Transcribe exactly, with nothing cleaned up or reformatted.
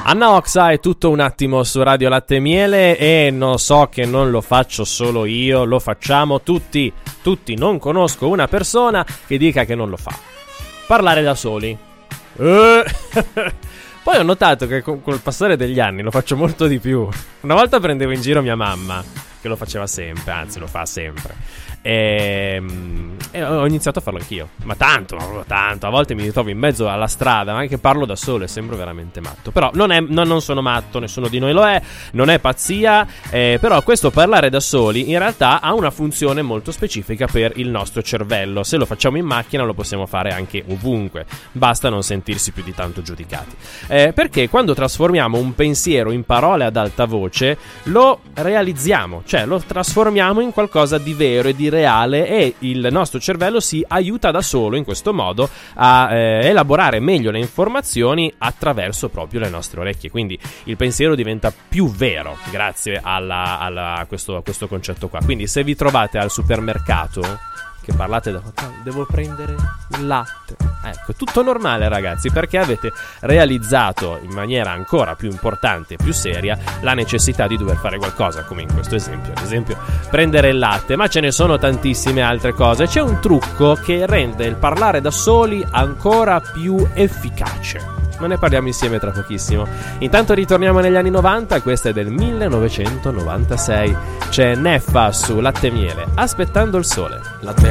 Anna Oxa è tutto un attimo su Radio Latte e Miele e non so che non lo faccio solo io, lo facciamo tutti, tutti, non conosco una persona che dica che non lo fa. Parlare da soli. Eh. Poi ho notato che con col passare degli anni lo faccio molto di più. Una volta prendevo in giro mia mamma, che lo faceva sempre, anzi lo fa sempre. E, e ho iniziato a farlo anch'io. Ma tanto, ma tanto. A volte mi ritrovo in mezzo alla strada, ma anche parlo da solo e sembro veramente matto. Però non, è, no, non sono matto, nessuno di noi lo è. Non è pazzia, eh, però questo parlare da soli in realtà ha una funzione molto specifica per il nostro cervello. Se lo facciamo in macchina lo possiamo fare anche ovunque. Basta non sentirsi più di tanto giudicati, eh, perché quando trasformiamo un pensiero in parole ad alta voce lo realizziamo, cioè lo trasformiamo in qualcosa di vero e di reale, e il nostro cervello si aiuta da solo in questo modo a eh, elaborare meglio le informazioni attraverso proprio le nostre orecchie. Quindi il pensiero diventa più vero grazie alla, alla, a, questo, a questo concetto qua. Quindi se vi trovate al supermercato che parlate da devo prendere il latte, ecco, tutto normale ragazzi, perché avete realizzato in maniera ancora più importante e più seria la necessità di dover fare qualcosa, come in questo esempio, ad esempio prendere il latte. Ma ce ne sono tantissime altre cose. C'è un trucco che rende il parlare da soli ancora più efficace, ma ne parliamo insieme tra pochissimo. Intanto ritorniamo negli anni novanta, questa è del millenovecentonovantasei. C'è Neffa su Latte e Miele, Aspettando il sole. La terra